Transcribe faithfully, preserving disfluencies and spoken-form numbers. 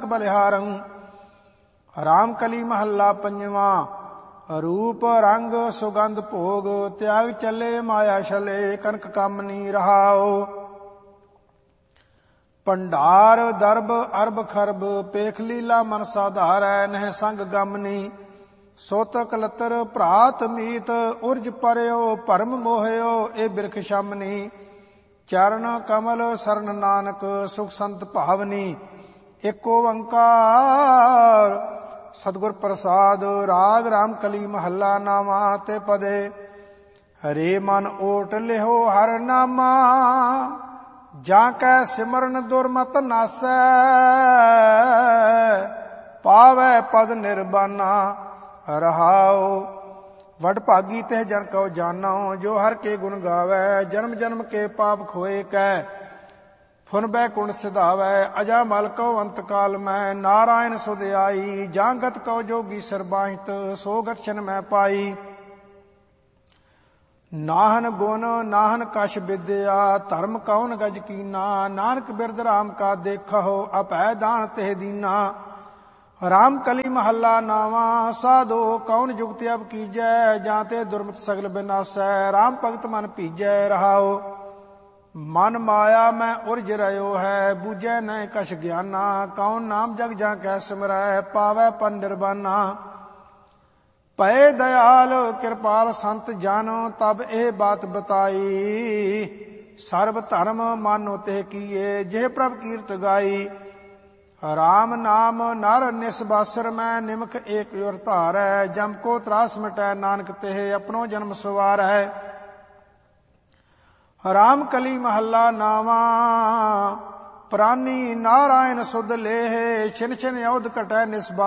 बलिहारं। राम कली महला पंजवा। रूप रंग सुगंध भोग त्याग चले माया छले कनक कामनी रहाओ। भंडार दरब अरब खरब पेख लीला मन साधारै नह संग गमनी। सुत कलतर भ्रात मीत उर्ज परयो भरम मोहयो ए बिरख शमनी। चरण कमल सरन नानक सुख संत भावनी। एक ओंकार सतगुर प्रसाद। राग राम कली महला नामा ते पदे। हरे मन ओट लिहो हर नामा जाकै सिमरन दुर्मत नासै। पावै पद निर्बाना रहाओ। वड भागी तह जन कहो जानो जो हर के गुण गावै। जन्म जन्म के पाप खोए कै फुन बैकुंठ सिधावै। अजा मल कहो अंत काल मैं नारायण सुध आई। जांगत कहो जोगी सरबाहित सो गच्छन मैं पाई। नाहन गुण नाहन कश विद्या धर्म कौन गज कीना। नानक बिरद राम का देखो अपै दान तेह दीना। राम कली महला नावा साधो कौन जुगत अब कीजै। जाते दुर्मत सगल बिनासै राम भगत मन भीजै रहाओ। मन माया मैं उर्ज रहो है बूझै न कश ज्ञाना। कौन नाम जग जा कै सिमरै पावै पन निर्बाना। भय दयाल कृपाल संत जानो तब ए बात बताई। सर्व धर्म मानो ते किए जेह प्रभ कीर्त गाई। राम नाम नर निसबासर मैं निमख एक उर धारै। जम को त्रास मिटै नानक तेह अपनो जन्म सवारै। राम कली महला नावा प्राणी नारायण सुध लेह। छिन छिन औध कटै निसबा